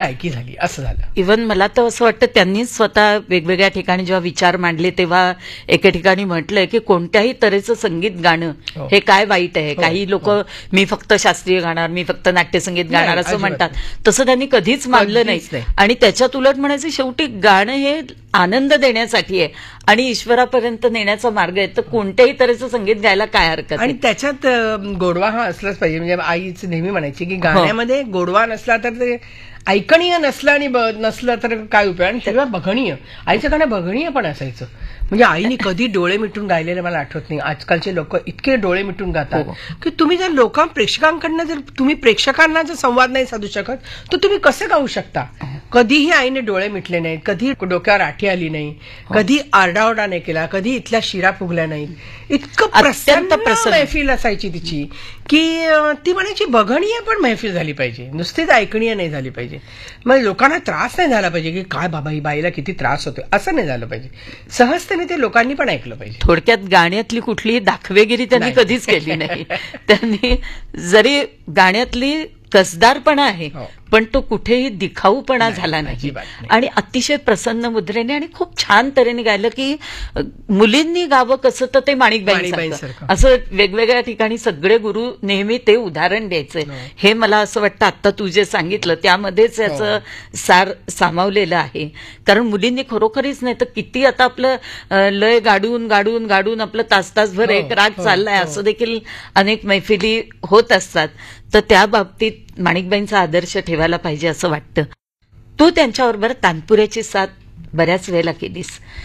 लायकी झाली, असं झालं. इव्हन मला तर असं वाटतं त्यांनीच स्वतः वेगवेगळ्या ठिकाणी जेव्हा विचार मांडले तेव्हा एके ठिकाणी म्हटलंय की कोणत्याही तऱ्हेचं संगीत गाणं हे काय वाईट आहे. काही लोक मी फक्त शास्त्रीय गाणार, मी फक्त नाट्यसंगीत गाणार असं म्हणतात. तसं त्यांनी कधीच मानलं नाही. आणि त्याच्यात उलट म्हणायचं शेवटी गाणं हे आनंद देण्यासाठी आहे आणि ईश्वरापर्यंत नेण्याचा मार्ग आहे. तर कोणत्याही तऱ्हेचं संगीत गायला काय हरकत. आणि त्याच्यात गोडवा हा असलाच पाहिजे. म्हणजे आईच नेहमी म्हणायची की गाण्यामध्ये गोडवा नसला तर ते ऐकणीय नसलं आणि नसलं तर काय उपयोग. आणि तेव्हा बघणीय, आईचं गाणं बघणीय पण असायचं. म्हणजे आईने कधी डोळे मिटून गायलेलं मला आठवत नाही. आजकालचे लोक इतके डोळे मिटून गातात की तुम्ही जर प्रेक्षकांकडनं जर तुम्ही प्रेक्षकांना जर संवाद नाही साधू शकत तर तुम्ही कसं गाऊ शकता. कधीही आईने डोळे मिटले नाहीत, कधी डोक्यावर आठी आली नाही, कधी आरडाओरडा नाही केला, कधी इथल्या शिरा फुगल्या नाहीत. इतकं प्रसन्न मैफिल असायची तिची की ती म्हणायची बघणीय पण मैफिल झाली पाहिजे, नुसतीच ऐकणीय नाही झाली पाहिजे. मग लोकांना त्रास नाही झाला पाहिजे की काय बाबा ही बाईला किती त्रास होतोय, असं नाही झालं पाहिजे. सहजतेने ते लोकांनी पण ऐकलं पाहिजे. थोडक्यात गाण्यातली कुठलीही दाखवेगिरी त्यांनी कधीच केली नाही. त्यांनी जरी गाण्यातली कसदारपणा आहे पण तो कुठेही दिखाऊपणा झाला नाही. आणि अतिशय प्रसन्न मुद्रेने आणि खूप छान तऱ्हेने गायलं की मुलींनी गावं कसं तर ते माणिकबाईंसारखं असं वेगवेगळ्या ठिकाणी सगळे गुरु नेहमी ते उदाहरण द्यायचे. हे मला असं वाटतं आता तू जे सांगितलं त्यामध्येच याचं सार सामावलेलं आहे. कारण मुलींनी खरोखरीच नाही तर किती आता आपलं लय गाडून गाडून गाडून आपलं तासभर एक राग चाललाय असं देखील अनेक मैफिली होत असतात. तर त्या बाबतीत माणिकबाईंचा आदर्श ठेवायला पाहिजे असं वाटतं. तू त्यांच्याबरोबर तानपुऱ्याची साथ बऱ्याच वेळेला केलीस.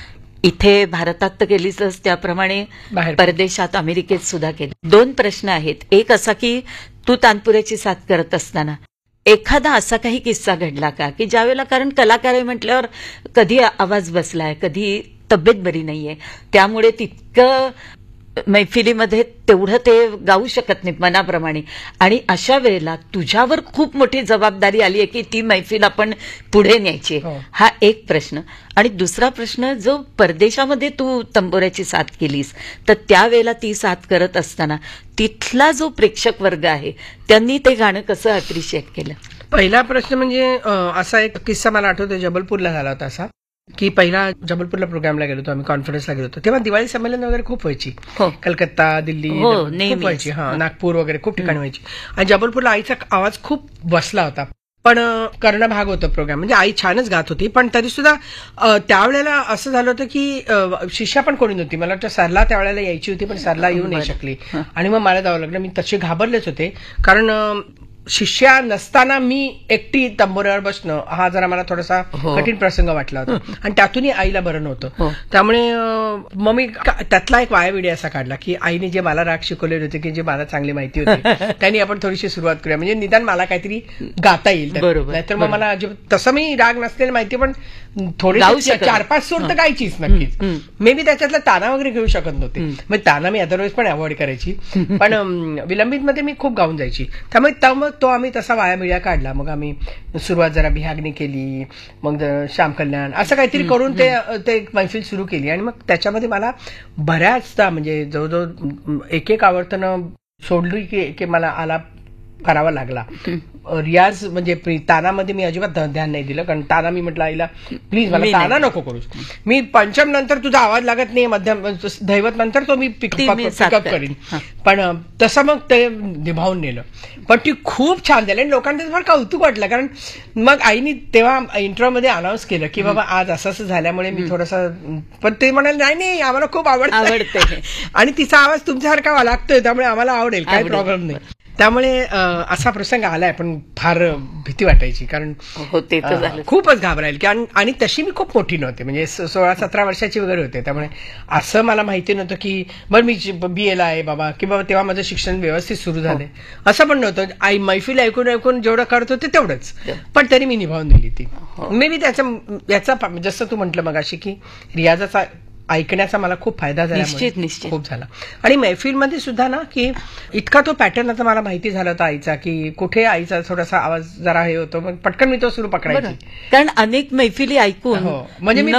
इथे भारतात तर केलीसच, त्याप्रमाणे परदेशात अमेरिकेत सुद्धा केली. 2 प्रश्न आहेत. एक असा की तू तानपुऱ्याची साथ करत असताना एखादा असा काही किस्सा घडला का की ज्यावेळेला, कारण कलाकार आहे म्हटल्यावर कधी आवाज बसलाय, कधी तब्येत बरी नाहीये, त्यामुळे तितकं मैफिलीमध्ये तेवढं ते गाऊ शकत नाही मनाप्रमाणे, आणि अशा वेळेला तुझ्यावर खूप मोठी जबाबदारी आली आहे की ती मैफिल आपण पुढे न्यायची. हा एक प्रश्न. आणि दुसरा प्रश्न, जो परदेशामध्ये तू तंबोऱ्याची साथ केलीस तर त्यावेळेला ती साथ करत असताना तिथला जो प्रेक्षक वर्ग आहे त्यांनी ते गाणं कसं अप्रिशिएट केलं. पहिला प्रश्न म्हणजे असा एक किस्सा मला आठवतो, जबलपूरला झाला होता असा की पहिला जबलपूरला प्रोग्रामला गेलो होतो आम्ही, कॉन्फरन्सला गेलो होतो. तेव्हा दिवाळी संमेलन वगैरे खूप व्हायची, कलकत्ता, दिल्ली खूप व्हायची, नागपूर वगैरे खूप ठिकाणी व्हायची. आणि जबलपूरला आईचा आवाज खूप बसला होता, पण करणं भाग होतं प्रोग्राम. म्हणजे आई छानच गात होती पण तरी सुद्धा त्यावेळेला असं झालं होतं की शिष्या पण कोणी नव्हती. मला वाटतं सरला त्यावेळेला यायची होती पण सरला येऊ नाही शकली आणि मग मला जावं लागलं. मी तसे घाबरलेच होते कारण शिष्या नसताना मी एकटी तंबोऱ्यावर बसणं हा जरा मला थोडासा कठीण प्रसंग वाटला होता. आणि त्यातूनही आईला बरं नव्हतं, त्यामुळे मग मी त्यातला एक वायाविडी असा काढला की आईने जे मला राग शिकवलेले होते की जे मला चांगली माहिती होती त्यांनी आपण थोडीशी सुरुवात करूया, म्हणजे निदान मला काहीतरी गाता येईल. नाहीतर मग मला तसं मी राग नसलेली माहिती पण थोडी 4-5 सूर तर गायचीच नक्कीच. मे बी त्याच्यातला ताना वगैरे घेऊ शकत नव्हते, मग ताना मी अदरवाईज पण अवॉइड करायची, पण विलंबित मध्ये मी खूप गाऊन जायची. त्यामुळे तो आम्ही तसा वायामिळ्या काढला. मग आम्ही सुरुवात जरा बिहागनी केली, मग श्याम कल्याण असं काहीतरी करून ते मैफिल सुरू केली. आणि मग त्याच्यामध्ये मला बऱ्याचदा म्हणजे जवळजवळ एक आवर्तनं सोडली की मला आलाप करावा लागला. रियाज म्हणजे तानामध्ये मी अजिबात ध्यान नाही दिलं, कारण ताना मी म्हटलं आईला प्लीज मला ताना नको करूस, मी पंचम नंतर तुझा आवाज लागत नाही, मध्यम दैवत नंतर तो मी पिकअप करीन. पण तसं मग ते निभावून नेलं. पण ती खूप छान झाली आणि लोकांना फार कौतुक वाटलं, कारण मग आईनी तेव्हा इंट्रोमध्ये अनाऊन्स केलं की बाबा आज असं झाल्यामुळे मी थोडंसं, पण ते म्हणाले नाही आम्हाला खूप आवडते आणि तिचा आवाज तुमच्यासारखा लागतोय त्यामुळे आम्हाला आवडेल, काही प्रॉब्लेम नाही. त्यामुळे असा प्रसंग आलाय पण फार भीती वाटायची, कारण खूपच घाबरायला. आणि तशी मी खूप मोठी नव्हते, म्हणजे 16-17 वर्षाची वगैरे होते, त्यामुळे असं मला माहिती नव्हतं की बरं मी BA ला आहे बाबा, की बाबा तेव्हा माझं शिक्षण व्यवस्थित सुरू झालंय असं पण नव्हतं. आई मैफिल ऐकून जेवढं करत होते तेवढंच, पण तरी मी निभावून दिली ती. मे बी याचा जसं तू म्हटलं मगाशी की रियाजाचा ऐकण्याचा मला खूप फायदा झाला, निश्चित खूप झाला. आणि मैफिलमध्ये सुद्धा ना की इतका तो पॅटर्न आता मला माहिती झाला होता आईचा, की कुठे आईचा थोडासा आवाज जरा हे होतो, मग पटकन मी तो सुरू पकडायची. कारण अनेक मैफिली ऐकून म्हणजे मी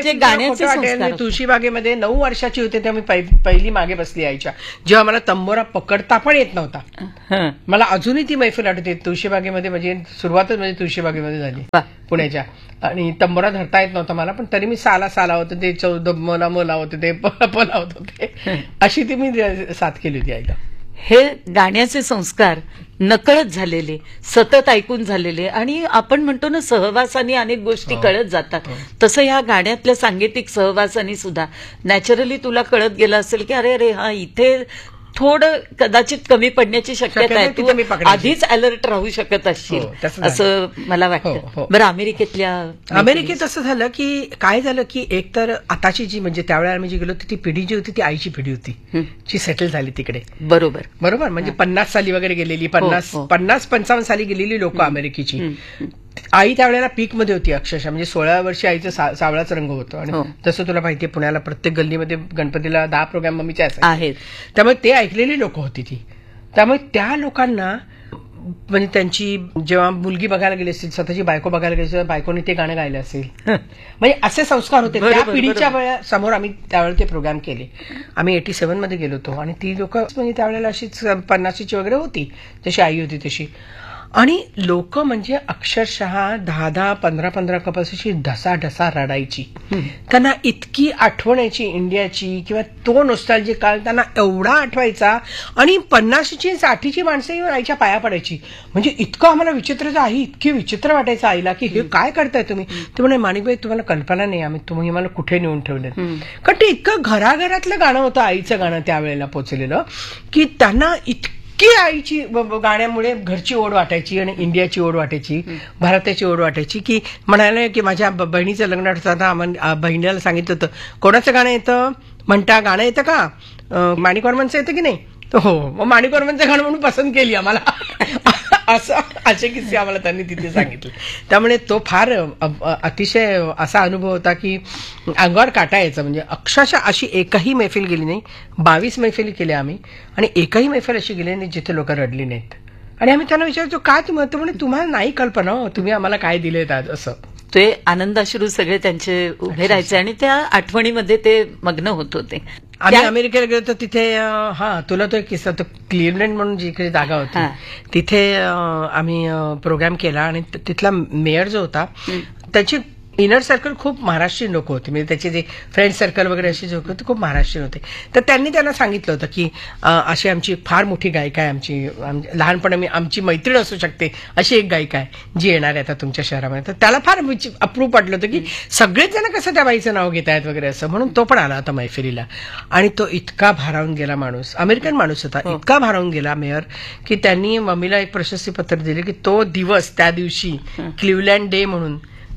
गाण्याचे तुळशीबागेमध्ये 9 वर्षाची होते तेव्हा मी पहिली मागे बसली आईच्या, जेव्हा मला तंबोरा पकडता पण येत नव्हता. मला अजूनही ती मैफिल आठवते तुळशीबागेमध्ये, म्हणजे सुरुवातच म्हणजे तुळशीबागेमध्ये झाली पुण्याच्या, आणि तंबोरा धरता येत नव्हता मला, पण तरी मी साला होते ते, 14 मला होते ते, पलावत होते, अशी ती मी साथ केली होती आईला. हे गाण्याचे संस्कार नकळत झालेले, सतत ऐकून झालेले, आणि आपण म्हणतो ना सहवासाने अनेक गोष्टी कळत जातात, तसं ह्या गाण्यातल्या सांगीतिक सहवासाने सुद्धा नॅचरली तुला कळत गेलं असेल की अरे हा इथे थोडं कदाचित कमी पडण्याची शक्यता आहे, तू आधीच अलर्ट राहू शकत असशील, असं मला वाटतं. बरं, अमेरिकेत असं झालं की काय झालं की एक तर आताची जी म्हणजे त्यावेळेला आम्ही जी गेलो ती पिढी जी होती ती आईची पिढी होती, जी सेटल झाली तिकडे. बरोबर म्हणजे 50 साली वगैरे गेलेली, 50-55 साली गेलेली लोक अमेरिकेची. आई त्यावेळेला पीक मध्ये होती अक्षरशः, म्हणजे 16 वर्षी आईचं सावळाच रंग होतो. आणि जसं तुला माहितीये पुण्याला प्रत्येक गल्लीमध्ये गणपतीला 10 प्रोग्राम मम्मीचे आहेत, त्यामुळे ते ऐकलेली लोक होती ती. त्यामुळे त्या लोकांना म्हणजे त्यांची जेव्हा मुलगी बघायला गेली असेल, स्वतःची बायको बघायला गेली असेल, बायकोने ते गाणं गायलं असेल, म्हणजे असे संस्कार होते त्या पिढीच्या समोर. आम्ही त्यावेळेला ते प्रोग्राम केले. आम्ही 87 मध्ये गेलो होतो, आणि ती लोक म्हणजे त्यावेळेला अशीच 50ची वगैरे होती, जशी आई होती तशी. आणि लोक म्हणजे अक्षरशः 10-10, 15-15 कपाशीची ढसा रडायची. त्यांना इतकी आठवण यायची इंडियाची, किंवा तो नॉस्टॅल्जिक काळ त्यांना एवढा आठवायचा. आणि 50ची 60ची माणसं येऊन आईच्या पाया पडायची. म्हणजे इतकं आम्हाला विचित्र, आई इतकी विचित्र वाटायचं आईला की हे काय करताय तुम्ही. ते म्हणे माणिकबाई तुम्हाला कल्पना नाही तुम्ही मला कुठे नेऊन ठेवले. कारण ते इतकं घराघरातलं गाणं होतं, आईचं गाणं त्यावेळेला पोचलेलं, की त्यांना की आईची गाण्यामुळे घरची ओढ वाटायची, आणि इंडियाची ओढ वाटायची, भारताची ओढ वाटायची. की म्हणाले की माझ्या बहिणीचं लग्न असताना बहिणीला सांगितलं होतं, कोणाचं गाणं येतं म्हणता, गाणं येतं का, माणिक वर्मनचं येतं की नाही. हो, मग माणिक वर्मनचं गाणं म्हणून पसंत केली आम्हाला. असे किस्से आम्हाला त्यांनी तिथे सांगितले. त्यामुळे तो फार अतिशय असा अनुभव होता की अंगावर काटा यायचा. म्हणजे अक्षरशः अशी एकही मैफिल गेली नाही, 22 मैफिली केल्या आम्ही, आणि एकही मैफिल अशी गेली नाही जिथे लोक रडली नाहीत. आणि आम्ही त्यांना विचारतो काय तुम्ही, तुम्हाला नाही कल्पना तुम्ही आम्हाला काय दिलेत आज, असं. ते आनंदाश्रू सगळे त्यांचे उभे राहायचे, आणि त्या आठवणीमध्ये ते मग्न होत होते. आम्ही अमेरिकेला गेलो तर तिथे तुला तो एक किस्सा, तो क्लिव्हलंड म्हणून जी काही जागा होती तिथे आम्ही प्रोग्राम केला, आणि तिथला मेयर जो होता त्याची इनर सर्कल खूप महाराष्ट्रीयन लोक होते. म्हणजे त्याचे जे फ्रेंड सर्कल वगैरे असे जे होते ते खूप महाराष्ट्रीयन होते. तर त्यांनी त्यांना सांगितलं होतं की अशी आमची फार मोठी गायिका आहे, आमची लहानपणी आमची मैत्रीण असू शकते अशी एक गायिका आहे जी येणार आहे आता तुमच्या शहरामध्ये. तर त्याला फार अप्रूव्ह पडलं होतं की सगळेच जण कसं त्या बाईचं नाव घेत आहेत वगैरे असं, म्हणून तो पण आला होता मैफिलीला. आणि तो इतका भारावून गेला माणूस, अमेरिकन माणूस होता, इतका भारावून गेला मेयर, की त्यांनी मम्मीला एक प्रशस्ती पत्र दिले की तो दिवस त्या दिवशी क्लिव्हलँड डे म्हणून,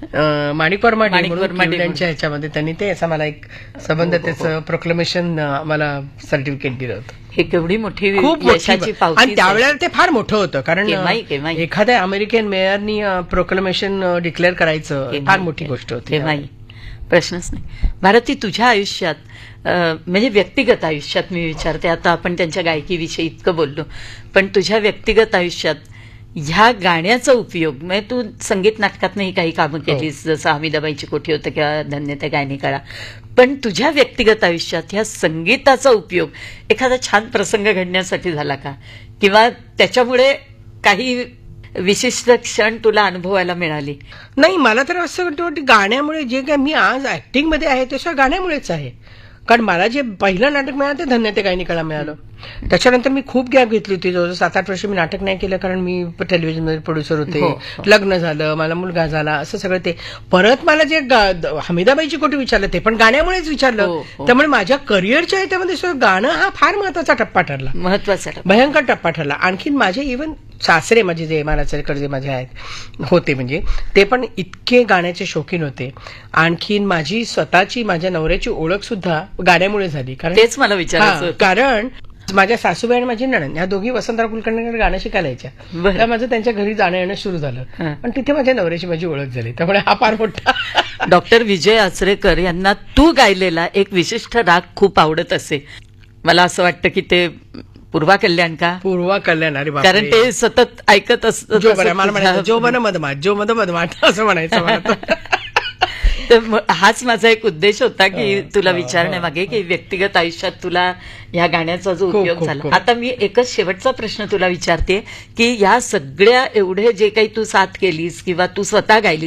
माणिक वर्मा क्लिव्हलँडच्या ह्याच्यामध्ये त्यांनी ते असं मला एक संबंध त्याचं प्रोक्लेमेशन मला सर्टिफिकेट दिलं होतं. हे केवढी मोठी खूप यशाची पावती. आणि त्यावेळेला ते फार मोठं होतं, कारण एखाद्या अमेरिकन मेयरनी प्रोक्लेमेशन डिक्लेअर करायचं फार मोठी गोष्ट होती. प्रश्नच नाही. भारती, तुझ्या आयुष्यात म्हणजे व्यक्तिगत आयुष्यात मी विचारते, आता आपण त्यांच्या गायकीविषयी इतकं बोललो, पण तुझ्या व्यक्तिगत आयुष्यात ह्या गाण्याचा उपयोग, म्हणजे तू संगीत नाटकातनंही काही कामं केलीस, जसं हमीदाबाईची कोठी होतं किंवा धन्य त्या गायनिकाला, पण तुझ्या व्यक्तिगत आयुष्यात ह्या संगीताचा उपयोग एखादा छान प्रसंग घडण्यासाठी झाला का, किंवा त्याच्यामुळे काही विशिष्ट क्षण तुला अनुभवायला मिळाली? नाही, मला तर असं वाटतं गाण्यामुळे जे काय मी आज ऍक्टिंग मध्ये आहे ते गाण्यामुळेच आहे. कारण मला जे पहिलं नाटक मिळालं ते धन्य ते गायनिकाला मिळालं. त्याच्यानंतर मी खूप गॅप घेतली होती, जवळजवळ 7-8 वर्ष मी नाटक नाही केलं, कारण मी टेलिव्हिजनमध्ये प्रोड्युसर होते, लग्न झालं, मला मुलगा झाला, असं सगळं. ते परत मला जे हमीदाबाईची कोठी विचारलं ते पण गाण्यामुळेच विचारलं. त्यामुळे माझ्या करिअरच्या ह्याच्यामध्ये गाणं हा फार महत्वाचा टप्पा ठरला, महत्वाचा भयंकर टप्पा ठरला. आणखीन माझे इव्हन सासरे माझे जे महाराजकडे जे माझे आहेत होते, म्हणजे ते पण इतके गाण्याचे शौकीन होते. आणखीन माझी स्वतःची माझ्या नवऱ्याची ओळख सुद्धा गाण्यामुळे झाली. कारण तेच मला विचारायचं, कारण माझ्या सासूबाई आणि माझी नणंद या दोघी वसंतराव कुलकर्णीकडे गाणं शिकायला यायच्या. तर माझं त्यांच्या घरी जाणं येणं सुरू झालं, आणि तिथे माझ्या नवऱ्याची माझी ओळख झाली. त्यामुळे हा फार मोठा डॉक्टर विजय आचरेकर यांना तू गायलेला एक विशिष्ट राग खूप आवडत असे. मला असं वाटतं की ते पूर्वा कल्याण का? पूर्वा कल्याण. अरे बापरे. कारण ते सतत ऐकत असत. जो मन मधमाट असं म्हणायचं मला. तर हाच माझा एक उद्देश होता की तुला विचारण्यामागे की व्यक्तिगत आयुष्यात तुला ह्या गाण्याचा जो उपयोग झाला. आता मी एकच शेवटचा प्रश्न तुला विचारते की या सगळ्या एवढे जे काही तू साथ केलीस किंवा तू स्वतः गायलीस